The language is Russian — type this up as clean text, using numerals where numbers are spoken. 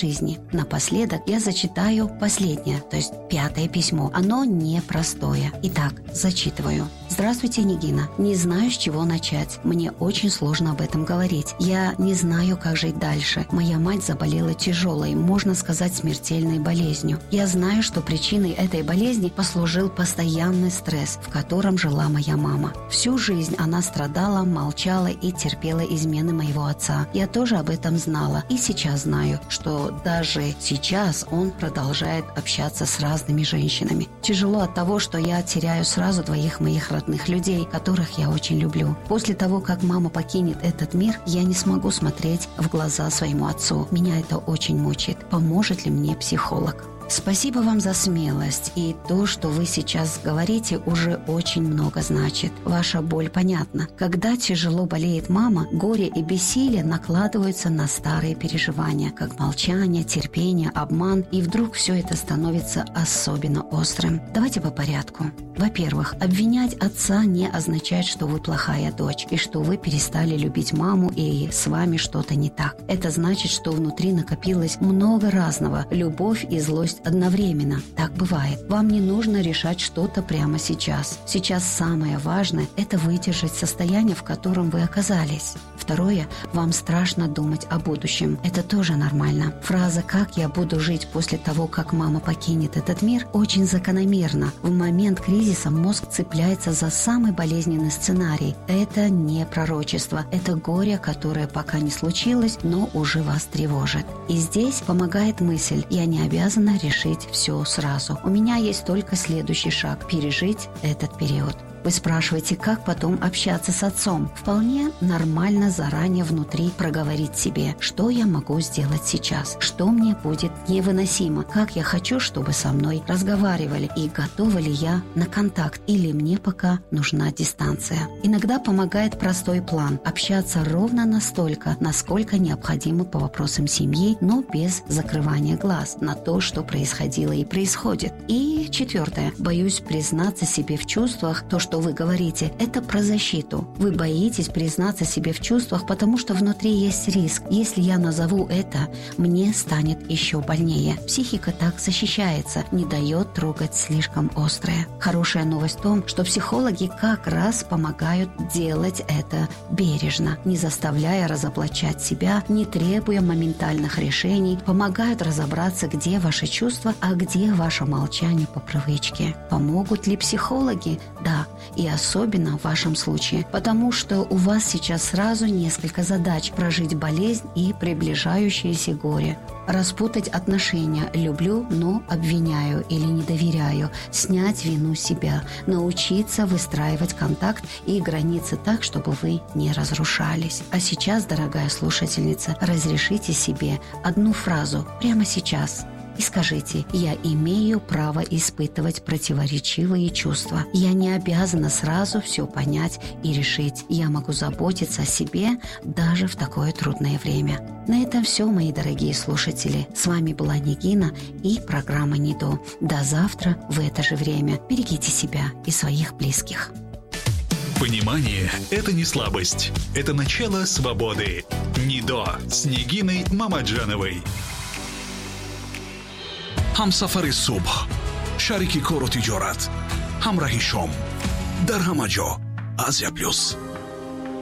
жизни. Напоследок я зачитаю последнее, то есть 5 письмо. Оно непростое. Итак, зачитываю. Здравствуйте, Нигина. Не знаю, с чего начать. Мне очень сложно об этом говорить. Я не знаю, как жить дальше. Моя мать заболела тяжелой, можно сказать, смертельной болезнью. Я знаю, что причиной этой болезни послужил постоянный стресс, в котором жила моя мама. Всю жизнь она страдала, молчала и терпела измены моего отца. Я тоже об этом знала и сейчас знаю, что даже сейчас он продолжает общаться с разными женщинами. Тяжело от того, что я теряю сразу 2 моих родных людей, которых я очень люблю. После того, как мама покинет этот мир, я не смогу смотреть в глаза своему отцу. Меня это очень мучает. Поможет ли мне психолог? Спасибо вам за смелость, и то, что вы сейчас говорите, уже очень много значит. Ваша боль понятна. Когда тяжело болеет мама, горе и бессилие накладываются на старые переживания, как молчание, терпение, обман, и вдруг все это становится особенно острым. Давайте по порядку. Во-первых, обвинять отца не означает, что вы плохая дочь, и что вы перестали любить маму, и с вами что-то не так. Это значит, что внутри накопилось много разного, любовь и злость одновременно. Так бывает. Вам не нужно решать что-то прямо сейчас. Сейчас самое важное – это выдержать состояние, в котором вы оказались. Второе, вам страшно думать о будущем. Это тоже нормально. Фраза «как я буду жить после того, как мама покинет этот мир» очень закономерна. В момент кризиса мозг цепляется за самый болезненный сценарий. Это не пророчество, это горе, которое пока не случилось, но уже вас тревожит. И здесь помогает мысль «я не обязана решить все сразу. У меня есть только следующий шаг – пережить этот период». Вы спрашиваете, как потом общаться с отцом. Вполне нормально заранее внутри проговорить себе, что я могу сделать сейчас, что мне будет невыносимо, как я хочу, чтобы со мной разговаривали, и готова ли я на контакт, или мне пока нужна дистанция. Иногда помогает простой план – общаться ровно настолько, насколько необходимо по вопросам семьи, но без закрывания глаз на то, что происходило и происходит. И 4. Боюсь признаться себе в чувствах, то, что вы говорите, это про защиту. Вы боитесь признаться себе в чувствах, потому что внутри есть риск. Если я назову это, мне станет еще больнее. Психика так защищается, не дает трогать слишком острое. Хорошая новость в том, что психологи как раз помогают делать это бережно, не заставляя разоблачать себя, не требуя моментальных решений, помогают разобраться, где ваши чувства, а где ваше молчание по привычке. Помогут ли психологи? Да. И особенно в вашем случае, потому что у вас сейчас сразу несколько задач: прожить болезнь и приближающееся горе, распутать отношения «люблю, но обвиняю» или «не доверяю», снять вину с себя, научиться выстраивать контакт и границы так, чтобы вы не разрушались. А сейчас, дорогая слушательница, разрешите себе одну фразу прямо сейчас и скажите: «Я имею право испытывать противоречивые чувства. Я не обязана сразу все понять и решить. Я могу заботиться о себе даже в такое трудное время». На этом все, мои дорогие слушатели. С вами была Нигина и программа «Нидо». До завтра в это же время. Берегите себя и своих близких. Понимание – это не слабость. Это начало свободы. Нидо с Нигиной Мамаджановой. همسفر صبح، شریک کار و تجارت، همراه شام در همه جا. آسیا پلوس.